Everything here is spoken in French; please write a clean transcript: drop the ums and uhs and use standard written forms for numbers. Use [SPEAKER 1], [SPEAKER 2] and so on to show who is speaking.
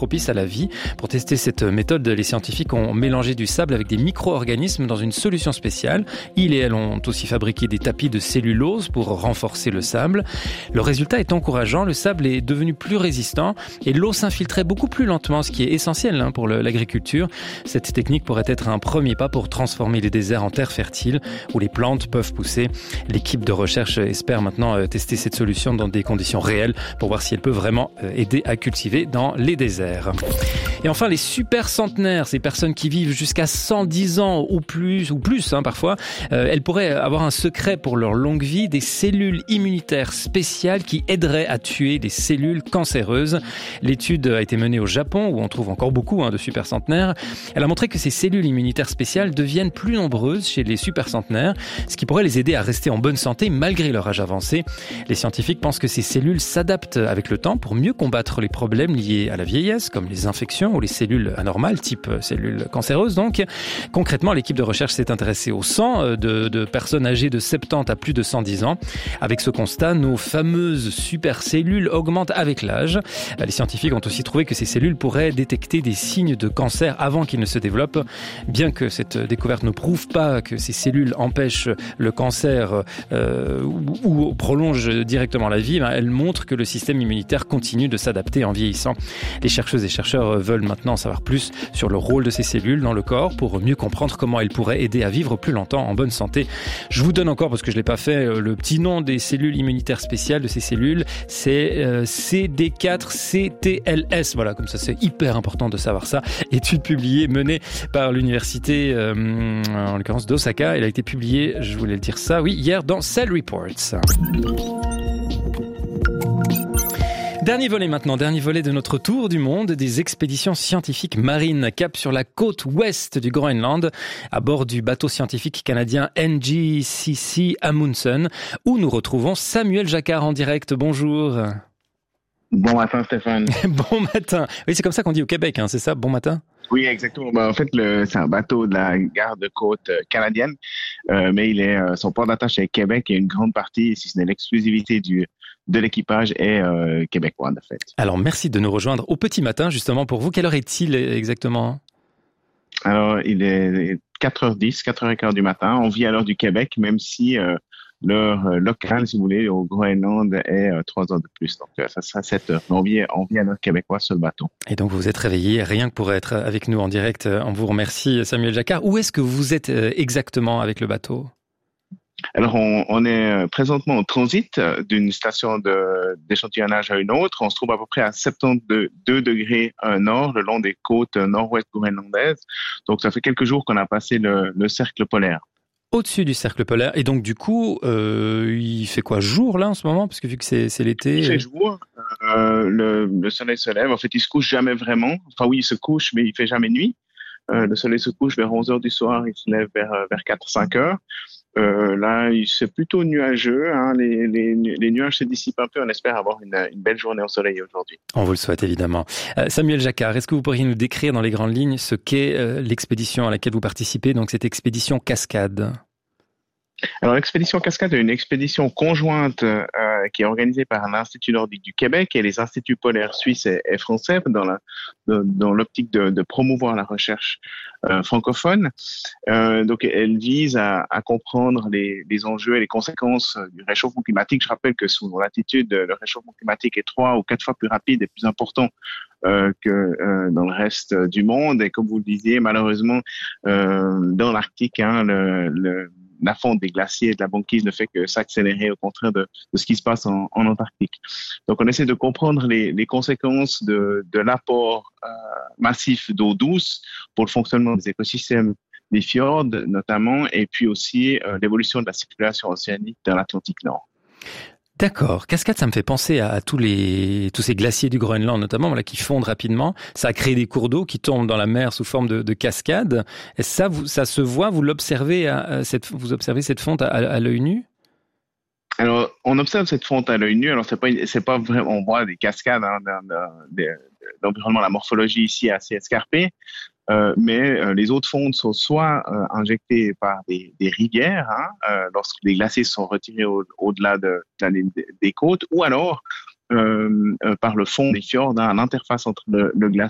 [SPEAKER 1] propice à la vie. Pour tester cette méthode, les scientifiques ont mélangé du sable avec des micro-organismes dans une solution spéciale. Ils et elles ont aussi fabriqué des tapis de cellulose pour renforcer le sable. Le résultat est encourageant, le sable est devenu plus résistant et l'eau s'infiltrait beaucoup plus lentement, ce qui est essentiel pour l'agriculture. Cette technique pourrait être un premier pas pour transformer les déserts en terres fertiles où les plantes peuvent pousser. L'équipe de recherche espère maintenant tester cette solution dans des conditions réelles pour voir si elle peut vraiment aider à cultiver dans les déserts. Et enfin, les super centenaires, ces personnes qui vivent jusqu'à 110 ans ou plus parfois, elles pourraient avoir un secret pour leur longue vie, des cellules immunitaires spéciales qui aideraient à tuer les cellules cancéreuses. L'étude a été menée au Japon, où on trouve encore beaucoup de super centenaires. Elle a montré que ces cellules immunitaires spéciales deviennent plus nombreuses chez les super centenaires, ce qui pourrait les aider à rester en bonne santé malgré leur âge avancé. Les scientifiques pensent que ces cellules s'adaptent avec le temps pour mieux combattre les problèmes liés à la vieillesse, comme les infections ou les cellules anormales, type cellules cancéreuses. Donc, concrètement, l'équipe de recherche s'est intéressée au sang de personnes âgées de 70 à plus de 110 ans. Avec ce constat, nos fameuses super cellules augmentent avec l'âge. Les scientifiques ont aussi trouvé que ces cellules pourraient détecter des signes de cancer avant qu'ils ne se développent. Bien que cette découverte ne prouve pas que ces cellules empêchent le cancer ou prolongent directement la vie, elle montre que le système immunitaire continue de s'adapter en vieillissant. Les chercheuses et chercheurs veulent maintenant en savoir plus sur le rôle de ces cellules dans le corps pour mieux comprendre comment elles pourraient aider à vivre plus longtemps en bonne santé. Je vous donne encore, parce que je ne l'ai pas fait, le petit nom des cellules immunitaires spéciales de ces celluls. C'est CD4-CTLS. Voilà, comme ça c'est hyper important de savoir ça. Étude publiée, menée par l'université, en l'occurrence d'Osaka. Elle a été publiée, je voulais le dire ça, oui, hier dans Cell Reports. Dernier volet de notre tour du monde des expéditions scientifiques marines. Cap sur la côte ouest du Groenland, à bord du bateau scientifique canadien NGCC Amundsen, où nous retrouvons Samuel Jacquard en direct. Bonjour.
[SPEAKER 2] Bon matin, Stéphane.
[SPEAKER 1] Bon matin. Oui, c'est comme ça qu'on dit au Québec, c'est ça, bon matin?
[SPEAKER 2] Oui, exactement. En fait, c'est un bateau de la garde-côte canadienne, mais son port d'attache est Québec et une grande partie, si ce n'est l'exclusivité de l'équipage, est québécois, de fait.
[SPEAKER 1] Alors, merci de nous rejoindre au petit matin, justement, pour vous. Quelle heure est-il exactement?
[SPEAKER 2] Alors, il est 4h10, 4h15 du matin. On vit à l'heure du Québec, même si l'heure locale, si vous voulez, au Groenland est 3 heures de plus. Donc, ça sera 7 heures. On vit à l'heure québécoise sur le bateau.
[SPEAKER 1] Et donc, vous vous êtes réveillé rien que pour être avec nous en direct. On vous remercie, Samuel Jacquard. Où est-ce que vous êtes exactement avec le bateau?
[SPEAKER 2] Alors, on est présentement en transit d'une station d'échantillonnage à une autre. On se trouve à peu près à 72 degrés nord, le long des côtes nord-ouest groenlandaises. Donc, ça fait quelques jours qu'on a passé le cercle polaire.
[SPEAKER 1] Au-dessus du cercle polaire. Et donc, du coup, il fait quoi, jour, là, en ce moment? Parce que vu que c'est l'été...
[SPEAKER 2] Il fait jour. Le soleil se lève. En fait, il se couche jamais vraiment. Enfin, oui, il se couche, mais il fait jamais nuit. Le soleil se couche vers 11 heures du soir. Il se lève vers 4-5 heures. Là, c'est plutôt nuageux. Les nuages se dissipent un peu. On espère avoir une belle journée ensoleillée aujourd'hui.
[SPEAKER 1] On vous le souhaite évidemment. Samuel Jacquard, est-ce que vous pourriez nous décrire dans les grandes lignes ce qu'est l'expédition à laquelle vous participez, donc cette expédition Cascade?
[SPEAKER 2] Alors, l'expédition Cascade est une expédition conjointe qui est organisée par l'Institut nordique du Québec et les instituts polaires suisses et français dans l'optique de promouvoir la recherche francophone. Donc, elle vise à comprendre les enjeux et les conséquences du réchauffement climatique. Je rappelle que sous nos latitudes, le réchauffement climatique est 3 ou 4 fois plus rapide et plus important que dans le reste du monde. Et comme vous le disiez, malheureusement, dans l'Arctique, la fonte des glaciers et de la banquise ne fait que s'accélérer au contraire de ce qui se passe en Antarctique. Donc, on essaie de comprendre les conséquences de l'apport massif d'eau douce pour le fonctionnement des écosystèmes des fjords notamment, et puis aussi l'évolution de la circulation océanique dans l'Atlantique Nord.
[SPEAKER 1] D'accord. Cascade, ça me fait penser à tous ces glaciers du Groenland, notamment, qui fondent rapidement. Ça a créé des cours d'eau qui tombent dans la mer sous forme de cascades. Et ça se voit, vous l'observez, vous observez cette fonte à l'œil nu?
[SPEAKER 2] Alors, on observe cette fonte à l'œil nu. Alors, c'est pas vraiment, on voit des cascades dans l'environnement, la morphologie ici est assez escarpée. Mais les eaux de fonte sont soit injectées par des rivières, lorsque les glaciers sont retirés au-delà des côtes, ou alors par le fond des fjords, à l'interface entre le glacier